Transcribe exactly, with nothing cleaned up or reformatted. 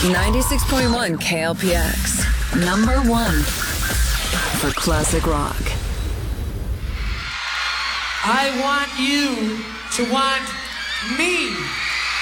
ninety-six point one K L P X. Number one for classic rock. I want you to want me.